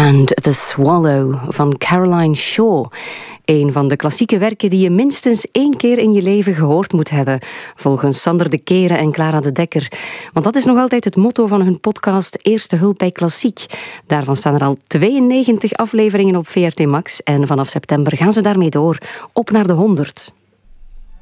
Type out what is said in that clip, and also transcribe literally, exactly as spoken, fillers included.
And the Swallow van Caroline Shaw. Een van de klassieke werken die je minstens één keer in je leven gehoord moet hebben, volgens Sander de Keren en Clara de Dekker. Want dat is nog altijd het motto van hun podcast Eerste Hulp bij Klassiek. Daarvan staan er al tweeënnegentig afleveringen op V R T Max en vanaf september gaan ze daarmee door, op naar de honderd.